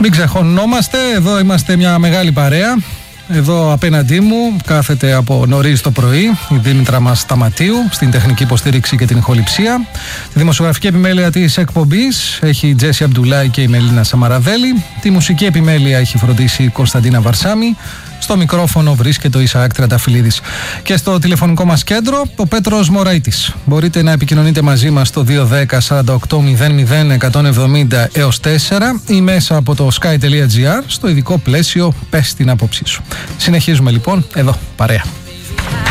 Μην ξεχωνόμαστε, εδώ είμαστε μια μεγάλη παρέα. Εδώ απέναντί μου κάθεται από νωρίς το πρωί η Δήμητρα μας Σταματίου στην τεχνική υποστήριξη και την ηχοληψία. Τη δημοσιογραφική επιμέλεια της εκπομπής έχει η Τζέσι Αμπτουλάη και η Μελίνα Σαμαραδέλη. Τη μουσική επιμέλεια έχει φροντίσει η Κωνσταντίνα Βαρσάμι. Στο μικρόφωνο βρίσκεται ο Ισαάκ Τρανταφυλλίδης. Και στο τηλεφωνικό μας κέντρο ο Πέτρος Μωραΐτης. Μπορείτε να επικοινωνείτε μαζί μας στο 210 48 00 170 έως 4 ή μέσα από το sky.gr στο ειδικό πλαίσιο «Πες την άποψή σου». Συνεχίζουμε λοιπόν εδώ, παρέα.